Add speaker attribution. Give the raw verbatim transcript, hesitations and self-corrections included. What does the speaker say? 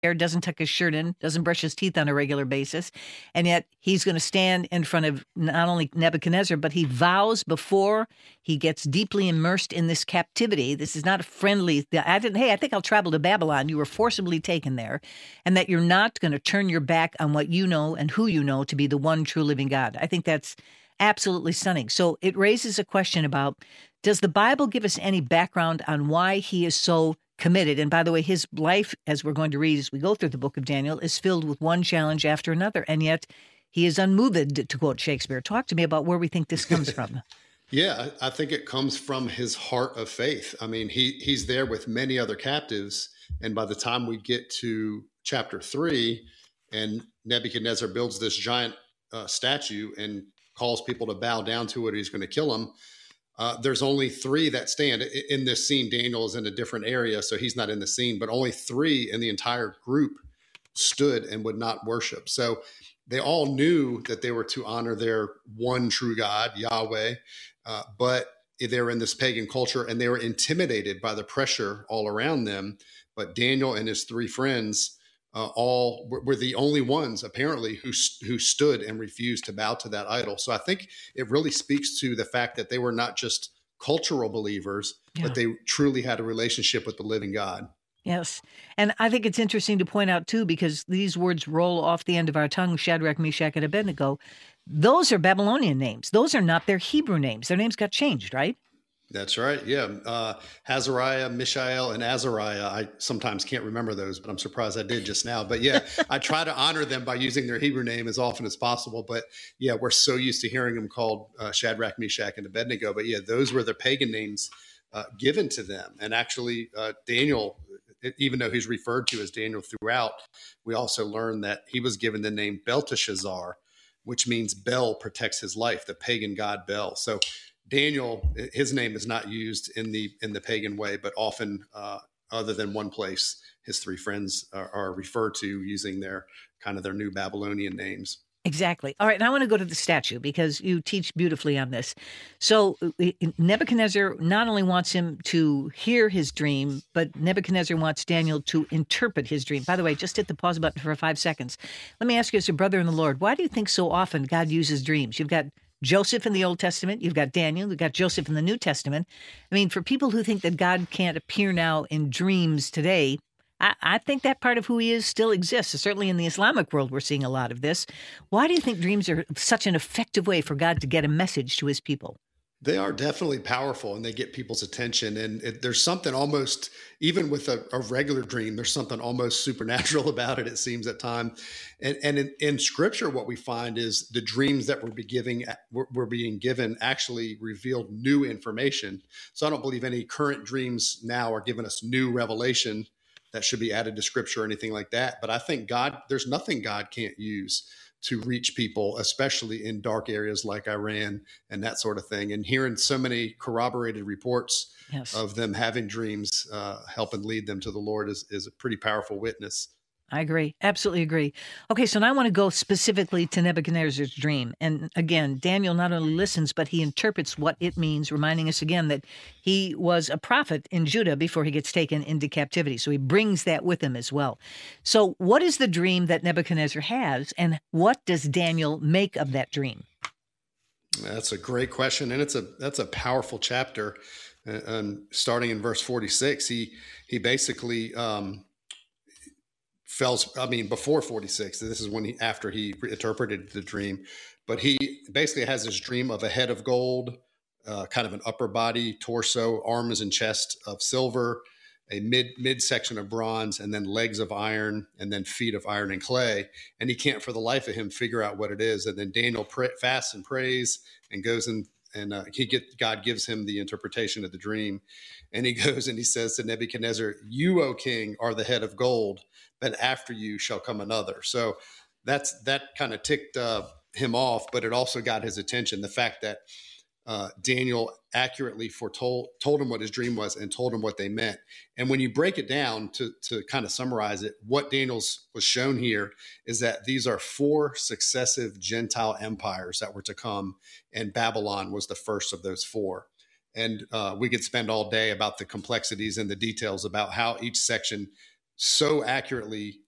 Speaker 1: hair, doesn't tuck his shirt in, doesn't brush his teeth on a regular basis. And yet he's going to stand in front of not only Nebuchadnezzar, but he vows before he gets deeply immersed in this captivity. This is not a friendly, I didn't, hey, I think I'll travel to Babylon. You were forcibly taken there. And that you're not going to turn your back on what you know and who you know to be the one true living God. I think that's absolutely stunning. So it raises a question about, does the Bible give us any background on why he is so committed? And by the way, his life, as we're going to read as we go through the book of Daniel, is filled with one challenge after another. And yet he is unmoved, to quote Shakespeare. Talk to me about where we think this comes from.
Speaker 2: Yeah, I think it comes from his heart of faith. I mean, he he's there with many other captives. And by the time we get to chapter three, and Nebuchadnezzar builds this giant uh, statue and calls people to bow down to it, he's going to kill them. Uh, there's only three that stand in this scene. Daniel is in a different area, so he's not in the scene, but only three in the entire group stood and would not worship. So they all knew that they were to honor their one true God, Yahweh, uh, but they were in this pagan culture and they were intimidated by the pressure all around them. But Daniel and his three friends uh, all were, were the only ones, apparently, who who stood and refused to bow to that idol. So I think it really speaks to the fact that they were not just cultural believers, yeah. but they truly had a relationship with the living God.
Speaker 1: Yes. And I think it's interesting to point out, too, because these words roll off the end of our tongue, Shadrach, Meshach, and Abednego. Those are Babylonian names. Those are not their Hebrew names. Their names got changed, right?
Speaker 2: That's right. Yeah. Uh, Azariah, Mishael, and Azariah. I sometimes can't remember those, but I'm surprised I did just now. But yeah, I try to honor them by using their Hebrew name as often as possible. But yeah, we're so used to hearing them called uh, Shadrach, Meshach, and Abednego. But yeah, those were the pagan names uh, given to them. And actually, uh, Daniel, even though he's referred to as Daniel throughout, we also learn that he was given the name Belteshazzar, which means Bel protects his life, the pagan god Bel. So Daniel, his name is not used in the in the pagan way, but often, uh, other than one place, his three friends are, are referred to using their kind of their new Babylonian names.
Speaker 1: Exactly. All right. And I want to go to the statue because you teach beautifully on this. So Nebuchadnezzar not only wants him to hear his dream, but Nebuchadnezzar wants Daniel to interpret his dream. By the way, just hit the pause button for five seconds. Let me ask you as a brother in the Lord, why do you think so often God uses dreams? You've got Joseph in the Old Testament, you've got Daniel, you've got Joseph in the New Testament. I mean, for people who think that God can't appear now in dreams today, I, I think that part of who he is still exists. Certainly in the Islamic world, we're seeing a lot of this. Why do you think dreams are such an effective way for God to get a message to his people?
Speaker 2: They are definitely powerful and they get people's attention. And it, there's something almost, even with a, a regular dream, there's something almost supernatural about it, it seems at times. And, and in, in scripture, what we find is the dreams that we're, be giving, we're, we're being given actually revealed new information. So I don't believe any current dreams now are giving us new revelation that should be added to scripture or anything like that. But I think God, there's nothing God can't use to reach people, especially in dark areas like Iran and that sort of thing. And hearing so many corroborated reports yes. of them having dreams, uh, helping lead them to the Lord is, is a pretty powerful witness.
Speaker 1: I agree. Absolutely agree. Okay, so now I want to go specifically to Nebuchadnezzar's dream. And again, Daniel not only listens, but he interprets what it means, reminding us again that he was a prophet in Judah before he gets taken into captivity. So he brings that with him as well. So what is the dream that Nebuchadnezzar has, and what does Daniel make of that dream?
Speaker 2: That's a great question, and it's a that's a powerful chapter. Uh, and starting in verse forty-six, he he basically um, Fell, I mean, before forty-six, this is when he, after he interpreted the dream, but he basically has this dream of a head of gold, uh, kind of an upper body, torso, arms and chest of silver, a mid midsection of bronze, and then legs of iron, and then feet of iron and clay. And he can't for the life of him figure out what it is. And then Daniel pray, fasts and prays and goes in, and uh, he get God gives him the interpretation of the dream. And he goes and he says to Nebuchadnezzar, "You, O king, are the head of gold, but after you shall come another." So that's that kind of ticked uh, him off, but it also got his attention. The fact that uh, Daniel accurately foretold told him what his dream was and told him what they meant. And when you break it down to to kind of summarize it, what Daniel's was shown here is that these are four successive Gentile empires that were to come, and Babylon was the first of those four. And uh, we could spend all day about the complexities and the details about how each section so accurately